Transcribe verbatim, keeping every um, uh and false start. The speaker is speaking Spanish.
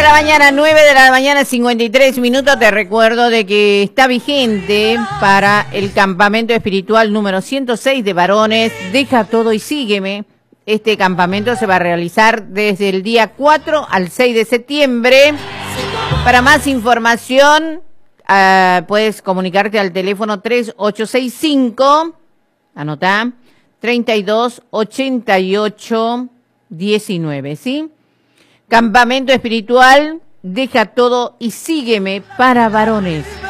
la mañana, nueve de la mañana, cincuenta y tres minutos. Te recuerdo de que está vigente para el campamento espiritual número ciento seis de varones. Deja todo y sígueme. Este campamento se va a realizar desde el día cuatro al seis de septiembre. Para más información, uh, puedes comunicarte al teléfono tres ocho seis cinco, anotá, treinta y dos ochenta y ocho diecinueve, ¿sí? Campamento espiritual, deja todo y sígueme para varones.